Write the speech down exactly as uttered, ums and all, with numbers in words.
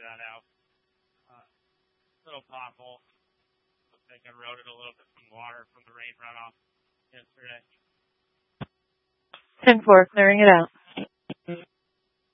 that out. Uh, little pothole. Looks like I eroded a little bit from water from the rain runoff yesterday. ten four, clearing it out.